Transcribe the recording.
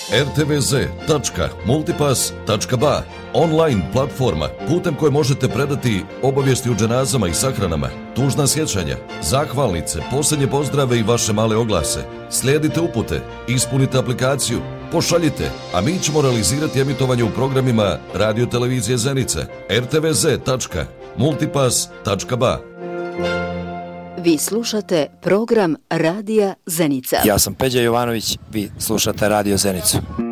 rtvz.multipass.ba, online platforma putem koje možete predati obavijesti o dženazama i sahranama, tužna sjećanja, zahvalnice, posljednje pozdrave i vaše male oglase. Slijedite upute, ispunite aplikaciju, pošaljite, a mi ćemo realizirati emitovanje u programima Radio Televizije Zenica, rtvz.multipass.ba. Vi slušate program Radija Zenica. Ja sam Peđa Jovanović, vi slušate Radio Zenicu.